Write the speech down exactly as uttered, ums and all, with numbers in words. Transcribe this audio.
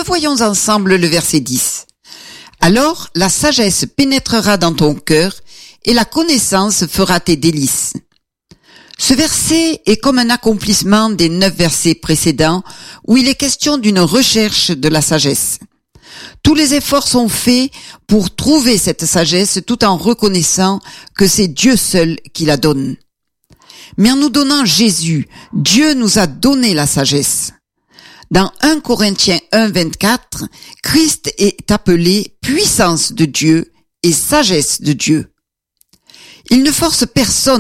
Revoyons ensemble le verset dix. Alors la sagesse pénétrera dans ton cœur et la connaissance fera tes délices. Ce verset est comme un accomplissement des neuf versets précédents où il est question d'une recherche de la sagesse. Tous les efforts sont faits pour trouver cette sagesse tout en reconnaissant que c'est Dieu seul qui la donne. Mais en nous donnant Jésus, Dieu nous a donné la sagesse. Dans un Corinthiens un, vingt-quatre, Christ est appelé puissance de Dieu et sagesse de Dieu. Il ne force personne